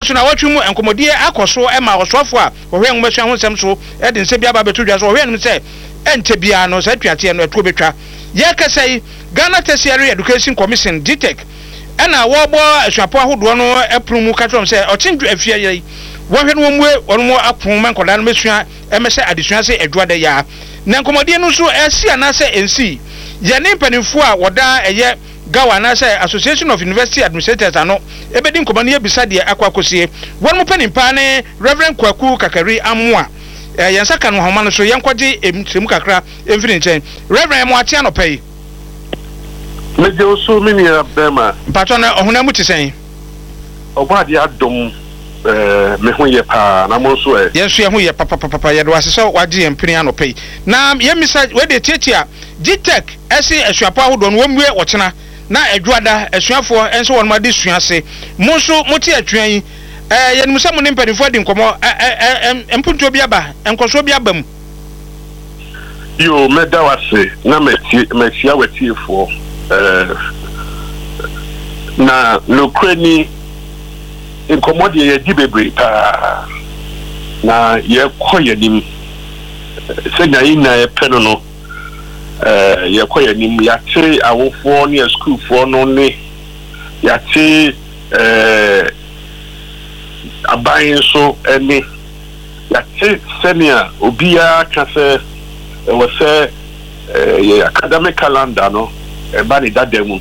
na watwe mu enkomodie akoso e ma osofo a ohwe nwomesua ho nsem so e de nse bia ba betu dwa so ohwe nim se ente bia no sa tuate no etuo betwa ye kasai Ghana Tertiary Education Commission GTEC ena wo bo asuapo ahodo no epromu katrom se ochendu afia ye wo hwe no mwe ono apon man koda no mesua emese adesua se edwada ya na enkomodie no so esi anase ensi ye ne mpanimfo a woda eye Gawa na say Association of University Administrators ano ebedi nkomani ebisa de akwakosie won mo panimpa ne Reverend Kwaku Kakari Amoa yansaka no homa no so yenkwaje emtrem kakra emfiri nchen Reverend mo atia no pay meje oso mini abema patron ohuna mu tisen obade adom me ho ye pa na mo so yeso ye ho ye papa ye do asese wage empini ano pay na ye misa we de tietia GTEC ese asuapo ahodo no womwe wochena na edwada asuafo enso won ma de suase mo so moti atwan ye numusa mo ne mpanifo de nkomo empunto bi aba enkoso bi aba mu yo meda wase na metia wetiefo na lokreni inkomodi ye dibebre pa na ye koyenim senya ina e peno no ye koyenim ya tiri awofo ne school fo no ne ya ti abayin so eni ya ti senia obia kase wose ye academic calendar no e ba ni dademu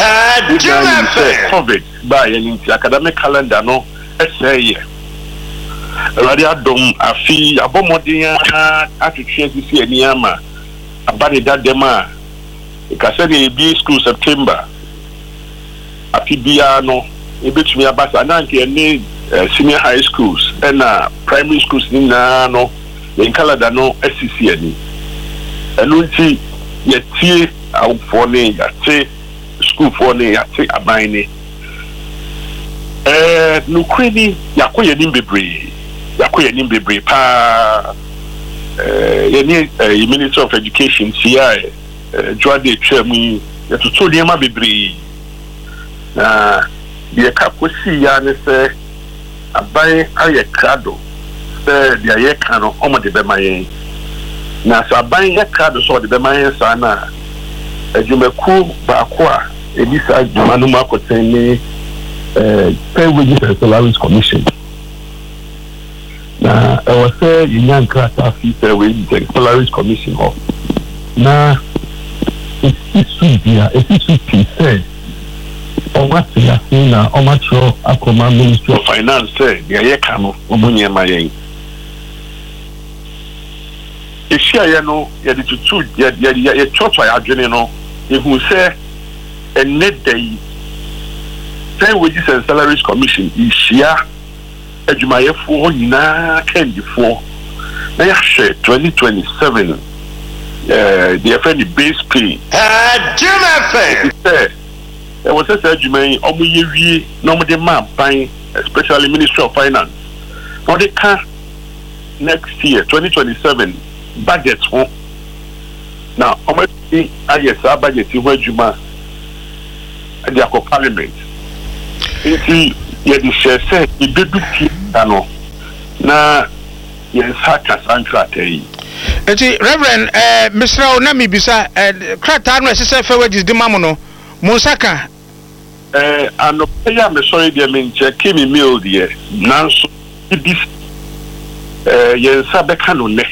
COVID ba ye ni academic calendar no eseye radio dom afi abomodin atwetwe sisi eni ama abani dadema kase de bi school September afi bia no ebetumi abasa na nke eni senior high schools and primary schools ni na no in calendar no SCC ani enu nti ye tie awfo ne ya tie school for ne ya tie aban ne nukwini yakoye nimbebre pa ye ni Minister of Education CI Joade Twemu ya tutu niema bebre na ye kaposi ya ne se aban aye krado se dia ye kano omo de bemayen na sa aban ye krado so de bemayen sa na adwumaku ba kwa ebisa adwumanu makoten ni Pay Wages and Salaries Commission. Na was say young class fee Pay Wages and Salaries Commission of na it's say on what we are seeing na on what show Akoma Ministry of Finance say the Yekano Omunye Mayen. If she no ya the two ya church I adwene no who say a net day Pay Wages and Salaries Commission is here. Adwumayefo nyina kendifo na ya hwe 2027 the friend base pay adwumafe there was a adwumay omoyewie no mo de man especially Ministry of Finance for the car next year 2027 budget ho now omoyi ayesa budget ho adwuma de akọ parliament enti ye di shese ibedu ano na ye saka sankrata yi enti Reverend Mr. Onami bisa krata no sese Pay Wages di mamu no monsaka ano ya me sorry dia me check me mail dia nanso ibis ye sabeka no ne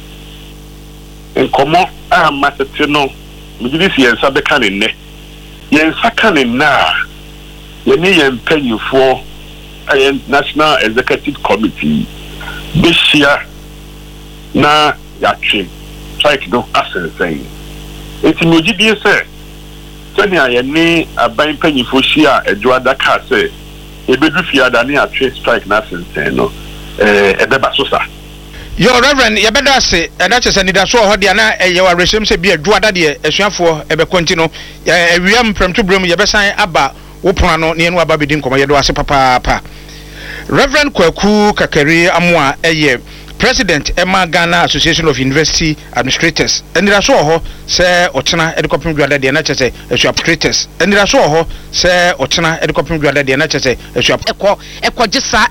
enkomo a masete no me di ye sabeka ne ye saka ne na Yeni yempenyu for a National Executive Committee this year na yachi strike no assent saying it's mujibi say senia yeni aban penyu for shia edwada ka say ebedu fiada ni yachi strike na assent saying no ebeba so sa Your Reverend yebeda se that is anida so ho dia na yewa resem se bi edwada de asuafo ebe continue ewiam premtu brem yebesan aba Upano ni enu ababidi nkomo yedo ase papa Reverend Kwaku Kakari Amoa President Emma Ghana Association of University Administrators enira so ho se ochena edikopim duada de na chese administrators enira so ho se ochena edikopim duada de na chese ekọ gisa